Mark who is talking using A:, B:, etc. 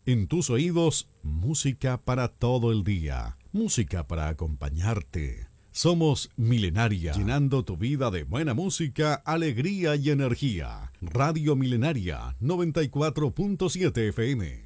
A: En tus oídos, música para todo el día, música para acompañarte. Somos Milenaria, llenando tu vida de buena música, alegría y energía. Radio Milenaria 94.7 FM.